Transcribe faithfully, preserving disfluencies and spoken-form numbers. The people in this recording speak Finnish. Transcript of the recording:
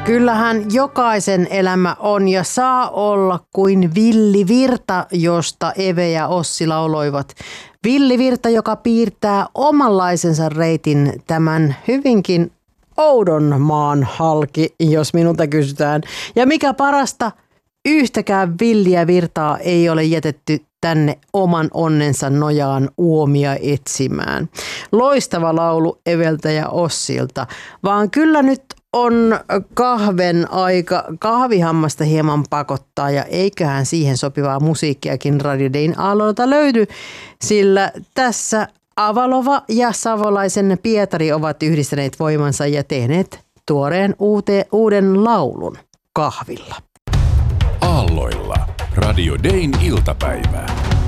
Kyllähän jokaisen elämä on ja saa olla kuin villivirta, josta Eve ja Ossi lauloivat. Villivirta, joka piirtää omanlaisensa reitin tämän hyvinkin oudon maan halki, jos minulta kysytään. Ja mikä parasta, yhtäkään villiä virtaa ei ole jätetty tänne oman onnensa nojaan uomia etsimään. Loistava laulu Eveltä ja Ossilta, vaan kyllä nyt on kahven aika, kahvihammasta hieman pakottaa ja eiköhän siihen sopivaa musiikkiakin Radio Dayn aallolta löydy, sillä tässä Avalova ja savolaisen Pietari ovat yhdistäneet voimansa ja tehneet tuoreen uute, uuden laulun kahvilla. Aalloilla Radio Dayn iltapäivää.